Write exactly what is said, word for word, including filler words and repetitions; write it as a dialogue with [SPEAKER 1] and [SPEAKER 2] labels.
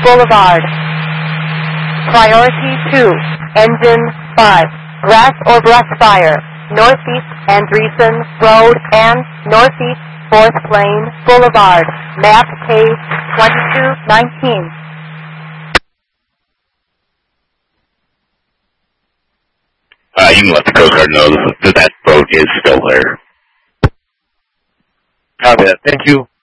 [SPEAKER 1] Boulevard. Priority two, engine five, grass or brush fire, Northeast Andreessen Road and Northeast fourth Lane Boulevard, map page twenty-two nineteen.
[SPEAKER 2] Uh, you can let the Coast Guard know that that boat is still there.
[SPEAKER 3] Copy that. Thank you.